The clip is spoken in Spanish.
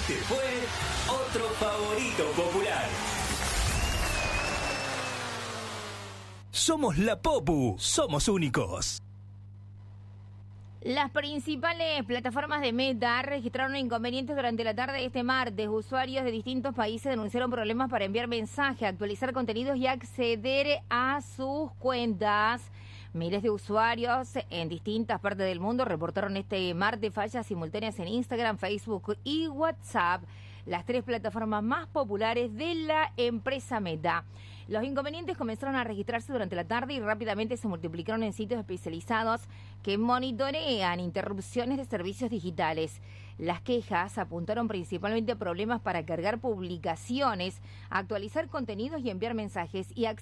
Este fue otro favorito popular. Somos la Popu, somos únicos. Las principales plataformas de Meta registraron inconvenientes durante la tarde de este martes. Usuarios de distintos países denunciaron problemas para enviar mensajes, actualizar contenidos y acceder a sus cuentas. Miles de usuarios en distintas partes del mundo reportaron este martes fallas simultáneas en Instagram, Facebook y WhatsApp, las tres plataformas más populares de la empresa Meta. Los inconvenientes comenzaron a registrarse durante la tarde y rápidamente se multiplicaron en sitios especializados que monitorean interrupciones de servicios digitales. Las quejas apuntaron principalmente a problemas para cargar publicaciones, actualizar contenidos y enviar mensajes y